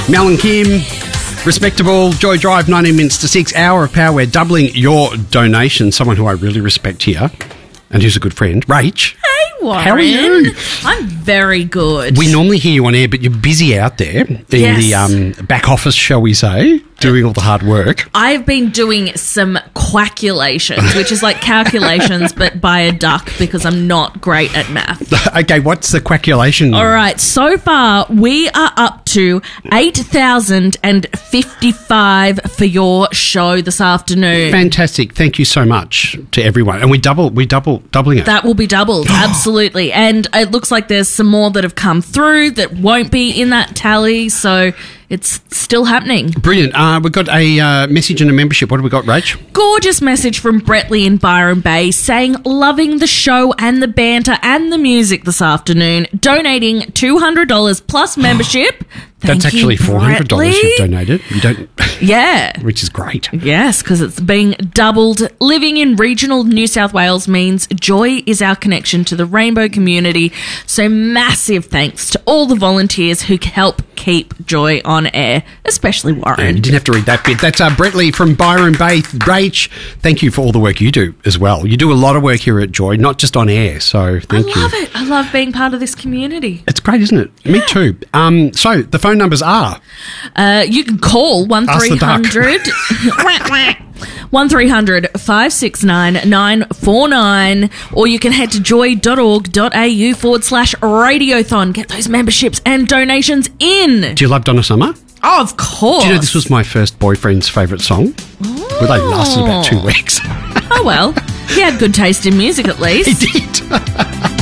Mel and Kim, respectable. Joy Drive, 19 minutes to 6. Hour of Power. We're doubling your donation. Someone who I really respect here and who's a good friend. Rach. Hey, Warren. How are you? I'm very good. We normally hear you on air, but you're busy out there in the back office, shall we say, doing all the hard work. I've been doing some quackulations, which is like calculations, but by a duck, because I'm not great at math. Okay, what's the quackulation? All right, so far we are up to 8,055 for your show this afternoon. Fantastic. Thank you so much to everyone. And we doubling it. That will be doubled, absolutely. And it looks like there's some more that have come through that won't be in that tally, so it's still happening. Brilliant. We've got a message and a membership. What have we got, Rach? Gorgeous message from Bretley in Byron Bay saying, loving the show and the banter and the music this afternoon, donating $200 plus membership. That's actually $400 Bretley. you've donated. You don't, yeah. which is great. Yes, because it's being doubled. Living in regional New South Wales means joy is our connection to the rainbow community. So massive thanks to all the volunteers who help keep Joy on air, especially Warren. You didn't have to read that bit. That's Bretley from Byron Bay. Rach, thank you for all the work you do as well. You do a lot of work here at Joy, not just on air, so thank you. I love it. I love being part of this community. It's great, isn't it? Yeah. Me too. So the phone numbers are? You can call 1300 1300 569 949, or you can head to joy.org.au/radiothon. Get those memberships and donations in. Do you love Donna Summer? Oh, of course. Do you know this was my first boyfriend's favourite song? Oh. Well, they lasted about 2 weeks. Oh, well. He had good taste in music, at least. He did.